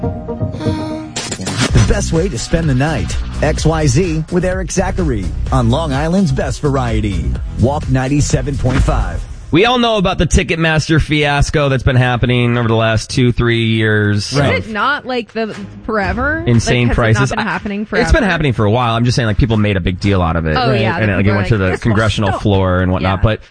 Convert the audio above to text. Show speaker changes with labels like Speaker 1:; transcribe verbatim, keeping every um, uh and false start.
Speaker 1: The best way to spend the night. X Y Z with Eric Zachary on Long Island's best variety. Walk ninety-seven point five.
Speaker 2: We all know about the Ticketmaster fiasco that's been happening over the last two, three years.
Speaker 3: Right. Is it not like the forever?
Speaker 2: Insane
Speaker 3: like, has
Speaker 2: prices.
Speaker 3: It not been happening forever?
Speaker 2: It's been happening for a while. I'm just saying, like, people made a big deal out of it.
Speaker 3: Oh,
Speaker 2: right?
Speaker 3: yeah.
Speaker 2: And like, it went to the congressional floor and whatnot.
Speaker 3: Yeah.
Speaker 2: But